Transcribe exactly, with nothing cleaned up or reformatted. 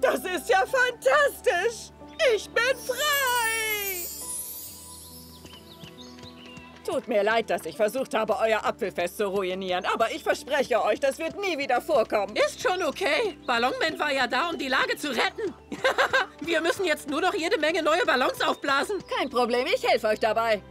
Das ist ja fantastisch! Ich bin frei! Tut mir leid, dass ich versucht habe, euer Apfelfest zu ruinieren, aber ich verspreche euch, das wird nie wieder vorkommen. Ist schon okay. Ballonman war ja da, um die Lage zu retten. Wir müssen jetzt nur noch jede Menge neue Ballons aufblasen. Kein Problem, ich helfe euch dabei.